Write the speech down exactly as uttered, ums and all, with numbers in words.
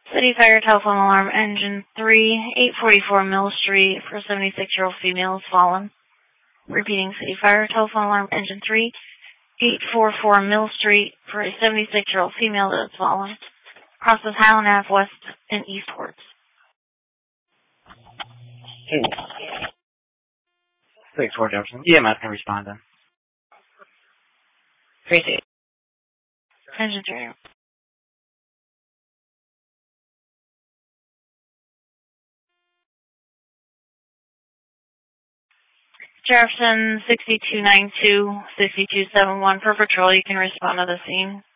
City Fire telephone alarm engine three, eight forty-four Mill Street for a seventy-six-year-old female has fallen. Repeating, City Fire telephone alarm engine three, eight forty-four Mill Street for a seventy-six-year-old female that has fallen. Crosses Highland Avenue West and eastwards. six four Jefferson. E M S can respond then. Tracy. Engine three. Jefferson sixty-two ninety-two, sixty-two seventy-one for patrol. You can respond to the scene.